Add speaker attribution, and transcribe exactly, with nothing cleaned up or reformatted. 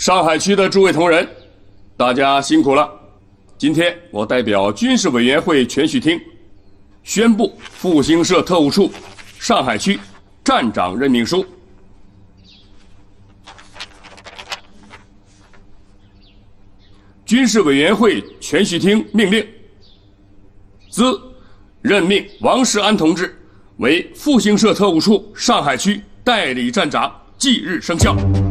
Speaker 1: 上海区的诸位同仁，大家辛苦了。今天我代表军事委员会全序厅宣布复兴社特务处上海区站长任命书。军事委员会全序厅命令：兹任命王世安同志为复兴社特务处上海区代理站长，即日生效。